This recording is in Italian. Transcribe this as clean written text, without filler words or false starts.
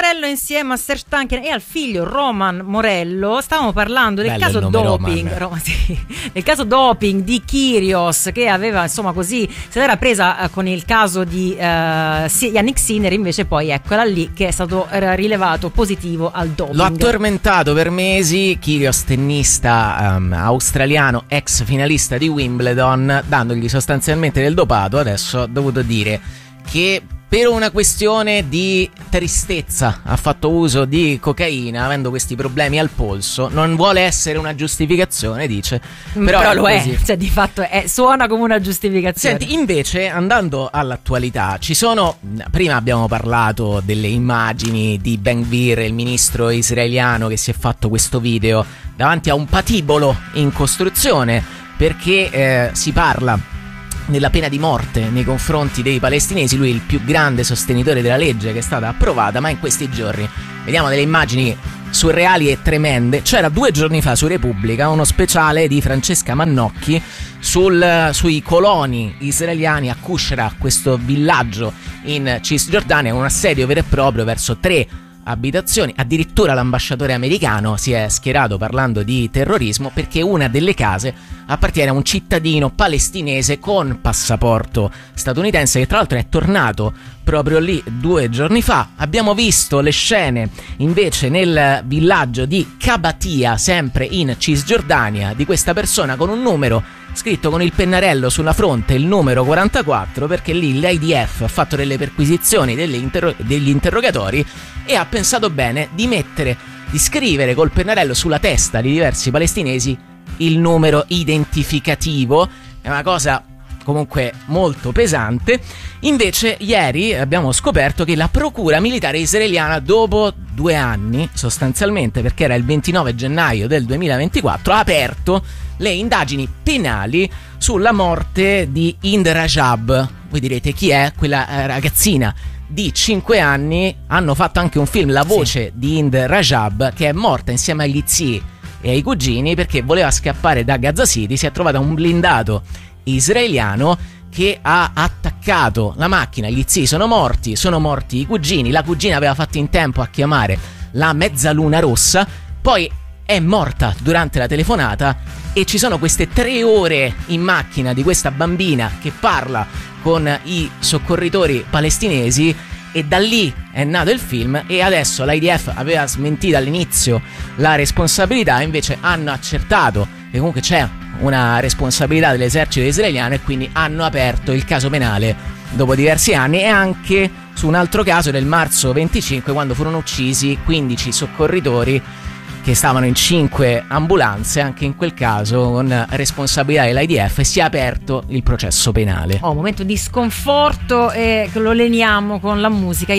Morello insieme a Serj Tankian e al figlio Roman Morello stavamo parlando del caso doping, del caso doping di Kyrgios, che aveva insomma così se l'era presa con il caso di Yannick Sinner, invece poi eccola lì che è stato rilevato positivo al doping. Lo ha tormentato per mesi Kyrgios, tennista australiano, ex finalista di Wimbledon, dandogli sostanzialmente del dopato. Adesso ha dovuto dire che per una questione di tristezza ha fatto uso di cocaina, avendo questi problemi al polso. Non vuole essere una giustificazione, dice, però lo è, cioè di fatto suona come una giustificazione. Senti, invece, andando all'attualità, ci sono, prima abbiamo parlato delle immagini di Ben Gvir, il ministro israeliano, che si è fatto questo video davanti a un patibolo in costruzione, perché si parla della pena di morte nei confronti dei palestinesi. Lui è il più grande sostenitore della legge che è stata approvata, ma in questi giorni vediamo delle immagini surreali e tremende. C'era 2 giorni fa su Repubblica uno speciale di Francesca Mannocchi sui coloni israeliani a Kushra, questo villaggio in Cisgiordania, un assedio vero e proprio verso 3 abitazioni. Addirittura l'ambasciatore americano si è schierato parlando di terrorismo, perché una delle case appartiene a un cittadino palestinese con passaporto statunitense, che tra l'altro è tornato proprio lì 2 giorni fa. Abbiamo visto le scene invece nel villaggio di Kabatia, sempre in Cisgiordania, di questa persona con un numero scritto con il pennarello sulla fronte, il numero 44, perché lì l'IDF ha fatto delle perquisizioni, degli interrogatori, e ha pensato bene di scrivere col pennarello sulla testa di diversi palestinesi il numero identificativo. È una cosa comunque molto pesante. Invece ieri abbiamo scoperto che la procura militare israeliana, dopo 2 anni sostanzialmente, perché era il 29 gennaio del 2024, ha aperto le indagini penali sulla morte di Hind Rajab. Voi direte chi è? Quella ragazzina di 5 anni. Hanno fatto anche un film, La voce di Hind Rajab, che è morta insieme agli zii e ai cugini perché voleva scappare da Gaza City. Si è trovata un blindato israeliano che ha attaccato la macchina. Gli zii sono morti i cugini. La cugina aveva fatto in tempo a chiamare la Mezzaluna Rossa, poi è morta durante la telefonata, e ci sono queste 3 ore in macchina di questa bambina che parla con i soccorritori palestinesi, e da lì è nato il film. E adesso l'IDF aveva smentito all'inizio la responsabilità, invece hanno accertato che comunque c'è una responsabilità dell'esercito israeliano, e quindi hanno aperto il caso penale dopo diversi anni. E anche su un altro caso del marzo 25, quando furono uccisi 15 soccorritori che stavano in 5 ambulanze, anche in quel caso con responsabilità dell'IDF si è aperto il processo penale. Momento di sconforto, e lo leniamo con la musica.